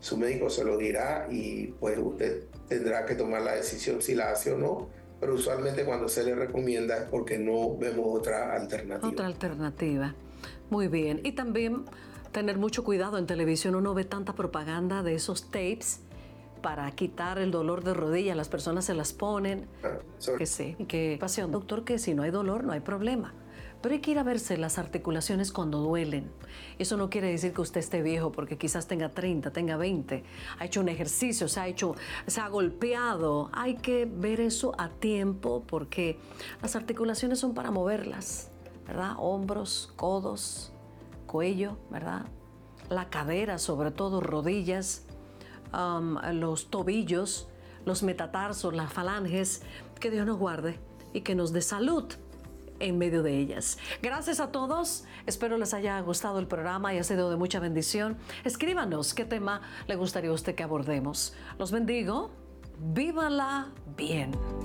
su médico se lo dirá y pues usted tendrá que tomar la decisión si la hace o no, pero usualmente cuando se le recomienda es porque no vemos otra alternativa. Otra alternativa. Muy bien. Y también tener mucho cuidado en televisión. Uno ve tanta propaganda de esos tapes para quitar el dolor de rodilla. Las personas se las ponen. Que sí. Que pasión, doctor, que si no hay dolor, no hay problema. Pero hay que ir a verse las articulaciones cuando duelen. Eso no quiere decir que usted esté viejo, porque quizás tenga 30, tenga 20, ha hecho un ejercicio, se ha golpeado. Hay que ver eso a tiempo, porque las articulaciones son para moverlas, ¿verdad? Hombros, codos, cuello, ¿verdad? La cadera, sobre todo, rodillas, los tobillos, los metatarsos, las falanges. Que Dios nos guarde y que nos dé salud en medio de ellas. Gracias a todos. Espero les haya gustado el programa y haya sido de mucha bendición. Escríbanos qué tema le gustaría a usted que abordemos. Los bendigo. Vívala bien.